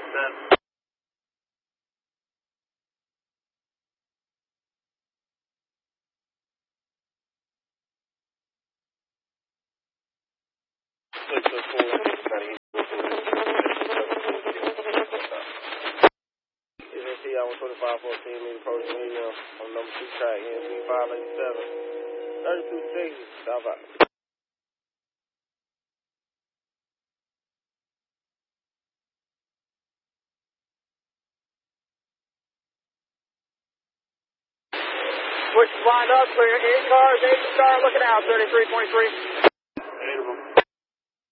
I 12514 meter approach medium on number 2 track, ENC 587. 32 stages, stop out. Switch lined up, clear. In cars, 8 star, looking out, 3323.